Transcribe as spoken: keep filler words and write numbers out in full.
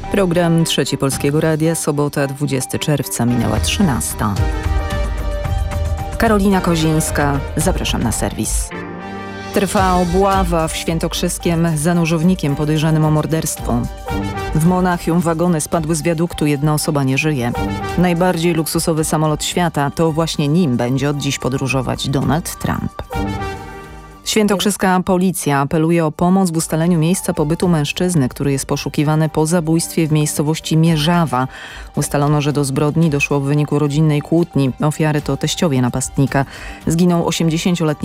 Program Trzeci Polskiego Radia, sobota dwudziestego czerwca, minęła trzynasta. Karolina Kozińska, zapraszam na serwis. Trwa obława w Świętokrzyskiem za nożownikiem podejrzanym o morderstwo. W Monachium wagony spadły z wiaduktu, jedna osoba nie żyje. Najbardziej luksusowy samolot świata, to właśnie nim będzie od dziś podróżować Donald Trump. Świętokrzyska policja apeluje o pomoc w ustaleniu miejsca pobytu mężczyzny, który jest poszukiwany po zabójstwie w miejscowości Mierzawa. Ustalono, że do zbrodni doszło w wyniku rodzinnej kłótni. Ofiary to teściowie napastnika. Zginął osiemdziesięcioletni